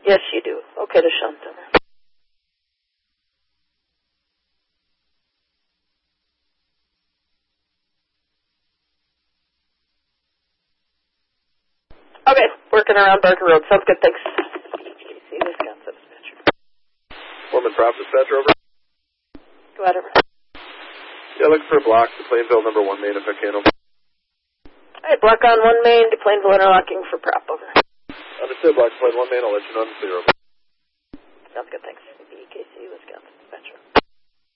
Yes, you do. Okay, to shunt over. Okay, working around Barker Road. Sounds good, thanks. PC, Wisconsin dispatcher. Foreman Prop dispatcher over. Go ahead, over. Yeah, looking for a block to Plainville number 1 main if I can, over. All right, block on 1 main to Plainville interlocking for prop, over. Understood, block to Plain 1 main, I'll let you know I'm clear, over. Sounds good, thanks.